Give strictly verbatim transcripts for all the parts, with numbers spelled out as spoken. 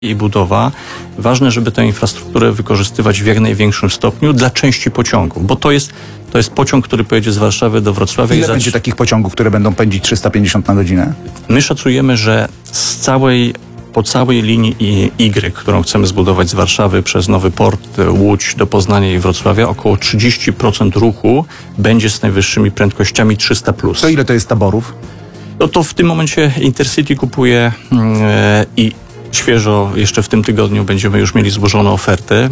i budowa, ważne, żeby tę infrastrukturę wykorzystywać w jak największym stopniu dla części pociągów, bo to jest, to jest pociąg, który pojedzie z Warszawy do Wrocławia. Ile i będzie takich pociągów, które będą pędzić trzysta pięćdziesiąt na godzinę? My szacujemy, że z całej, po całej linii Y, którą chcemy zbudować z Warszawy przez Nowy Port, Łódź do Poznania i Wrocławia, około trzydzieści procent ruchu będzie z najwyższymi prędkościami trzysta plus. To ile to jest taborów? No to w tym momencie Intercity kupuje yy, i świeżo, jeszcze w tym tygodniu będziemy już mieli złożoną ofertę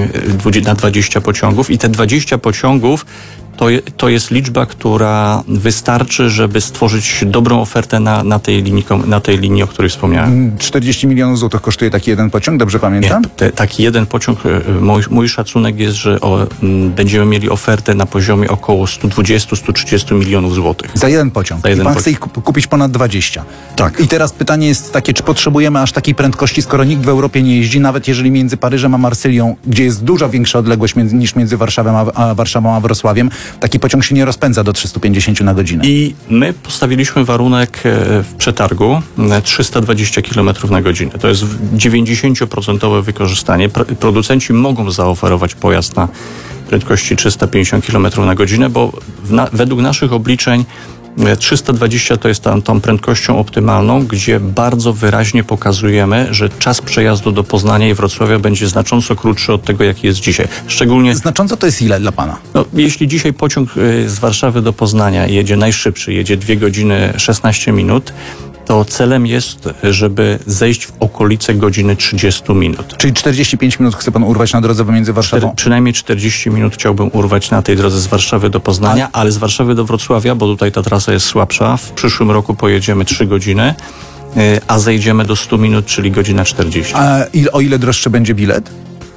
na dwadzieścia pociągów i te dwadzieścia pociągów to, je, to jest liczba, która wystarczy, żeby stworzyć dobrą ofertę na, na, tej, linii, na tej linii, o której wspomniałem. czterdzieści milionów złotych kosztuje taki jeden pociąg, dobrze pamiętam? Nie, te, taki jeden pociąg, mój, mój szacunek jest, że o, m, będziemy mieli ofertę na poziomie około sto dwadzieścia do stu trzydziestu milionów złotych. Za jeden pociąg. Za jeden I pan pociąg. chce ich kup- kupić ponad dwadzieścia. Tak. I teraz pytanie jest takie, czy potrzebujemy aż takiej prędkości, skoro nikt w Europie nie jeździ, nawet jeżeli między Paryżem a Marsylią, gdzie jest dużo większa odległość między, niż między Warszawą a, a Warszawą a Wrocławiem, taki pociąg się nie rozpędza do trzystu pięćdziesięciu na godzinę. I my postawiliśmy warunek w przetargu trzysta dwadzieścia kilometrów na godzinę. To jest dziewięćdziesiąt procent wykorzystanie. Producenci mogą zaoferować pojazd na prędkości trzysta pięćdziesiąt kilometrów na godzinę, bo na, według naszych obliczeń trzysta dwadzieścia to jest tam, tą prędkością optymalną, gdzie bardzo wyraźnie pokazujemy, że czas przejazdu do Poznania i Wrocławia będzie znacząco krótszy od tego, jaki jest dzisiaj. Szczególnie... Znacząco to jest ile dla pana? No, jeśli dzisiaj pociąg z Warszawy do Poznania jedzie najszybszy, jedzie dwie godziny szesnaście minut, to celem jest, żeby zejść w okolice godziny trzydzieści minut. Czyli czterdzieści pięć minut chce pan urwać na drodze pomiędzy Warszawą? Cztery, przynajmniej czterdzieści minut chciałbym urwać na tej drodze z Warszawy do Poznania, ale, ale z Warszawy do Wrocławia, bo tutaj ta trasa jest słabsza. W przyszłym roku pojedziemy trzy godziny, a zejdziemy do stu minut, czyli godzina czterdzieści. A il, o ile droższy będzie bilet?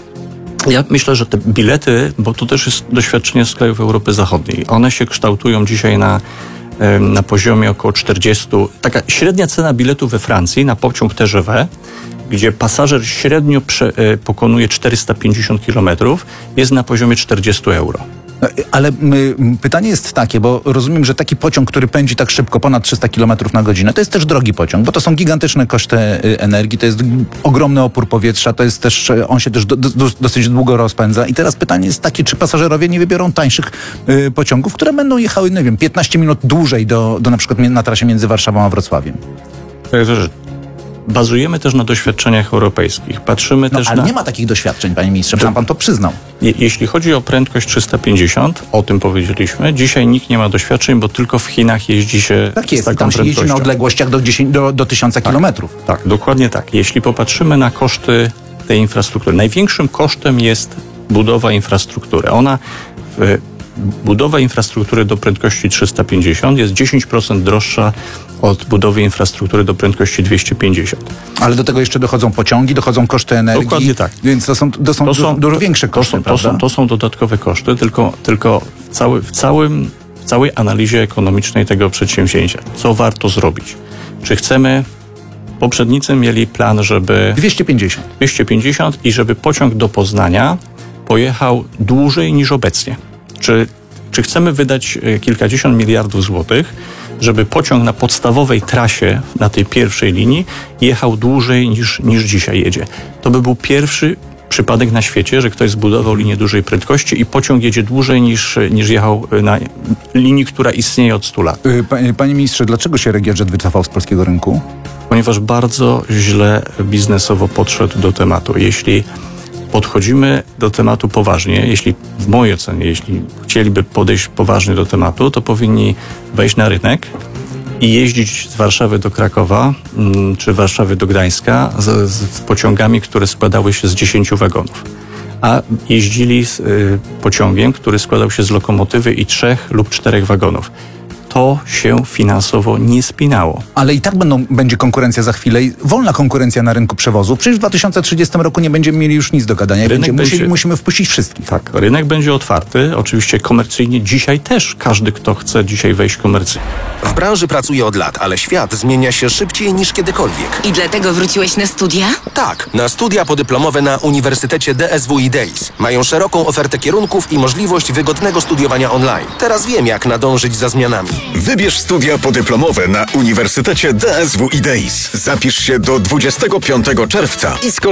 Ja myślę, że te bilety, bo to też jest doświadczenie z krajów Europy Zachodniej, one się kształtują dzisiaj na na poziomie około czterdziestu. Taka średnia cena biletu we Francji na pociąg T G V, gdzie pasażer średnio prze, pokonuje czterysta pięćdziesiąt kilometrów, jest na poziomie czterdzieści euro. Ale my, pytanie jest takie, bo rozumiem, że taki pociąg, który pędzi tak szybko, ponad trzysta kilometrów na godzinę, to jest też drogi pociąg, bo to są gigantyczne koszty energii, to jest ogromny opór powietrza, to jest też, on się też do, do, dosyć długo rozpędza. I teraz pytanie jest takie, czy pasażerowie nie wybiorą tańszych y, pociągów, które będą jechały, nie wiem, piętnaście minut dłużej do, do na przykład na trasie między Warszawą a Wrocławiem? Także bazujemy też na doświadczeniach europejskich. Patrzymy no, też ale na... nie ma takich doświadczeń, panie ministrze, pan, pan to przyznał. Je, jeśli chodzi o prędkość trzysta pięćdziesiąt, o tym powiedzieliśmy, dzisiaj nikt nie ma doświadczeń, bo tylko w Chinach jeździ się tak jest, z taką tam się prędkością. jeździ na odległościach do, dziesięć, do, do tysiąca tak, kilometrów. Tak, dokładnie tak. Jeśli popatrzymy na koszty tej infrastruktury, największym kosztem jest budowa infrastruktury. Ona w, Budowa infrastruktury do prędkości trzysta pięćdziesiąt jest dziesięć procent droższa od budowy infrastruktury do prędkości dwieście pięćdziesiąt. Ale do tego jeszcze dochodzą pociągi, dochodzą koszty energii. Dokładnie tak. Więc to są, to są, to są dużo większe koszty, to są, prawda? To są, to są dodatkowe koszty, tylko, tylko w, cały, w, całym, w całej analizie ekonomicznej tego przedsięwzięcia. Co warto zrobić? Czy chcemy... Poprzednicy mieli plan, żeby... dwieście pięćdziesiąt. dwieście pięćdziesiąt i żeby pociąg do Poznania pojechał dłużej niż obecnie. Czy, czy chcemy wydać kilkadziesiąt miliardów złotych, żeby pociąg na podstawowej trasie, na tej pierwszej linii, jechał dłużej niż, niż dzisiaj jedzie? To by był pierwszy przypadek na świecie, że ktoś zbudował linię dużej prędkości i pociąg jedzie dłużej niż, niż jechał na linii, która istnieje od stu lat. Panie, panie ministrze, dlaczego się RegioJet wycofał z polskiego rynku? Ponieważ bardzo źle biznesowo podszedł do tematu. Jeśli podchodzimy do tematu poważnie, jeśli w mojej ocenie, jeśli chcieliby podejść poważnie do tematu, to powinni wejść na rynek i jeździć z Warszawy do Krakowa czy Warszawy do Gdańska z, z pociągami, które składały się z dziesięciu wagonów. A jeździli z y, pociągiem, który składał się z lokomotywy i trzech lub czterech wagonów. To się finansowo nie spinało. Ale i tak będą, będzie konkurencja za chwilę i wolna konkurencja na rynku przewozów. Przecież w dwa tysiące trzydziestym roku nie będziemy mieli już nic do gadania. Będzie, będzie... Musieli, musimy wpuścić wszystkich. Tak, rynek będzie otwarty. Oczywiście komercyjnie dzisiaj też każdy, kto chce dzisiaj wejść komercyjnie. W branży pracuję od lat, ale świat zmienia się szybciej niż kiedykolwiek. I dlatego wróciłeś na studia? Tak, na studia podyplomowe na Uniwersytecie D S W I Days. Mają szeroką ofertę kierunków i możliwość wygodnego studiowania online. Teraz wiem, jak nadążyć za zmianami. Wybierz studia podyplomowe na Uniwersytecie D S W IDEIS. Zapisz się do dwudziestego piątego czerwca i skorzystaj